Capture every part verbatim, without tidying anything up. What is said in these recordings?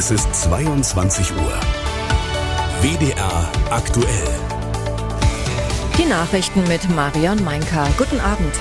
Es ist zweiundzwanzig Uhr. W D R aktuell. Die Nachrichten mit Marion Meinka. Guten Abend.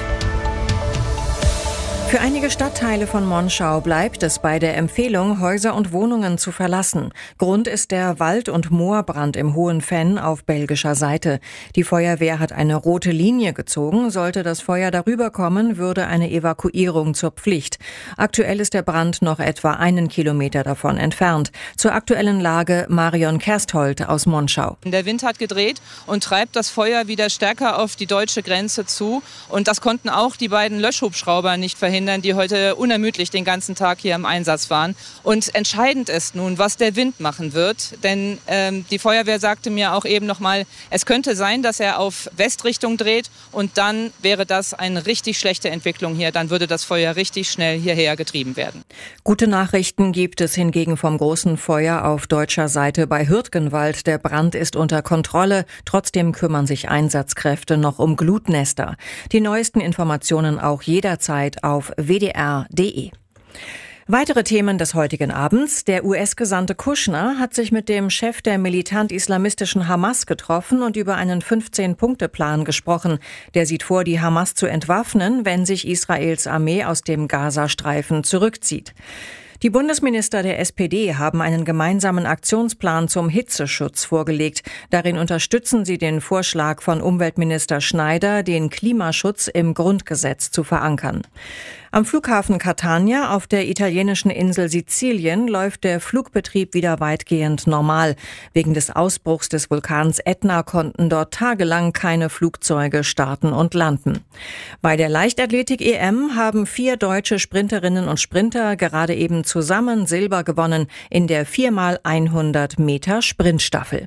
Für einige Stadtteile von Monschau bleibt es bei der Empfehlung, Häuser und Wohnungen zu verlassen. Grund ist der Wald- und Moorbrand im Hohen Venn auf belgischer Seite. Die Feuerwehr hat eine rote Linie gezogen. Sollte das Feuer darüber kommen, würde eine Evakuierung zur Pflicht. Aktuell ist der Brand noch etwa einen Kilometer davon entfernt. Zur aktuellen Lage Marion Kersthold aus Monschau. Der Wind hat gedreht und treibt das Feuer wieder stärker auf die deutsche Grenze zu. Und das konnten auch die beiden Löschhubschrauber nicht verhindern, die heute unermüdlich den ganzen Tag hier im Einsatz waren. Und entscheidend ist nun, was der Wind machen wird. Denn ähm, die Feuerwehr sagte mir auch eben noch mal, es könnte sein, dass er auf Westrichtung dreht und dann wäre das eine richtig schlechte Entwicklung hier. Dann würde das Feuer richtig schnell hierher getrieben werden. Gute Nachrichten gibt es hingegen vom großen Feuer auf deutscher Seite bei Hürtgenwald. Der Brand ist unter Kontrolle. Trotzdem kümmern sich Einsatzkräfte noch um Glutnester. Die neuesten Informationen auch jederzeit auf w d r punkt d e. Weitere Themen des heutigen Abends. Der U S-Gesandte Kushner hat sich mit dem Chef der militant-islamistischen Hamas getroffen und über einen fünfzehn-Punkte-Plan gesprochen. Der sieht vor, die Hamas zu entwaffnen, wenn sich Israels Armee aus dem Gazastreifen zurückzieht. Die Bundesminister der S P D haben einen gemeinsamen Aktionsplan zum Hitzeschutz vorgelegt. Darin unterstützen sie den Vorschlag von Umweltminister Schneider, den Klimaschutz im Grundgesetz zu verankern. Am Flughafen Catania auf der italienischen Insel Sizilien läuft der Flugbetrieb wieder weitgehend normal. Wegen des Ausbruchs des Vulkans Ätna konnten dort tagelang keine Flugzeuge starten und landen. Bei der Leichtathletik-E M haben vier deutsche Sprinterinnen und Sprinter gerade eben zusammen Silber gewonnen in der vier mal hundert Meter Sprintstaffel.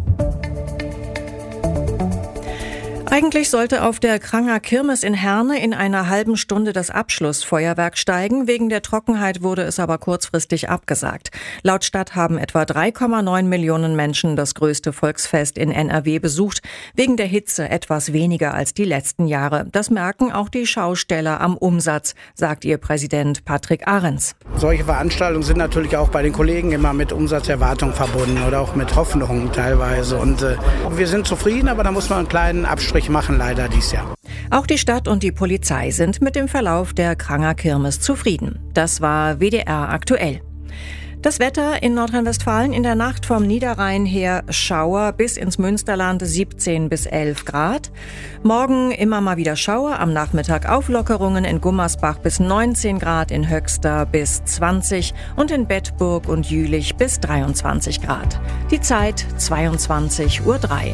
Eigentlich sollte auf der Kranger Kirmes in Herne in einer halben Stunde das Abschlussfeuerwerk steigen. Wegen der Trockenheit wurde es aber kurzfristig abgesagt. Laut Stadt haben etwa drei Komma neun Millionen Menschen das größte Volksfest in N R W besucht. Wegen der Hitze etwas weniger als die letzten Jahre. Das merken auch die Schausteller am Umsatz, sagt ihr Präsident Patrick Ahrens. Solche Veranstaltungen sind natürlich auch bei den Kollegen immer mit Umsatzerwartung verbunden oder auch mit Hoffnungen teilweise. Und äh, wir sind zufrieden, aber da muss man einen kleinen Abstrich machen leider dieses Jahr. Auch die Stadt und die Polizei sind mit dem Verlauf der Kranger Kirmes zufrieden. Das war W D R aktuell. Das Wetter in Nordrhein-Westfalen in der Nacht vom Niederrhein her Schauer bis ins Münsterland siebzehn bis elf Grad. Morgen immer mal wieder Schauer, am Nachmittag Auflockerungen in Gummersbach bis neunzehn Grad, in Höxter bis zwanzig und in Bedburg und Jülich bis dreiundzwanzig Grad. Die Zeit zweiundzwanzig Uhr drei.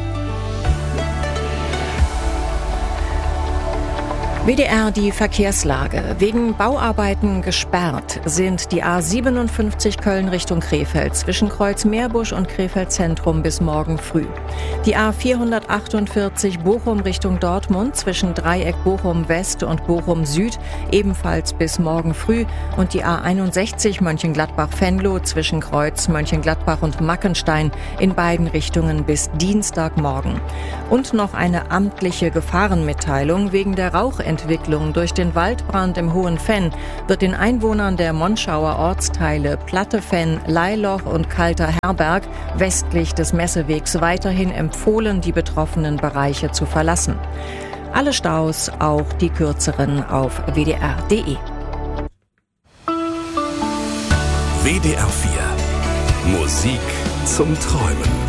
W D R die Verkehrslage. Wegen Bauarbeiten gesperrt sind die A siebenundfünfzig Köln Richtung Krefeld zwischen Kreuz Meerbusch und Krefeld Zentrum bis morgen früh. Die A vierhundertachtundvierzig Bochum Richtung Dortmund zwischen Dreieck Bochum West und Bochum Süd ebenfalls bis morgen früh und die A einundsechzig Mönchengladbach-Venlo zwischen Kreuz Mönchengladbach und Mackenstein in beiden Richtungen bis Dienstagmorgen. Und noch eine amtliche Gefahrenmitteilung wegen der Rauchentwicklung durch den Waldbrand im Hohen Venn wird den Einwohnern der Monschauer Ortsteile Platte-Venn, Leiloch und Kalter Herberg westlich des Messewegs weiterhin empfohlen, die betroffenen Bereiche zu verlassen. Alle Staus, auch die kürzeren, auf w d r punkt d e. W D R vier. Musik zum Träumen.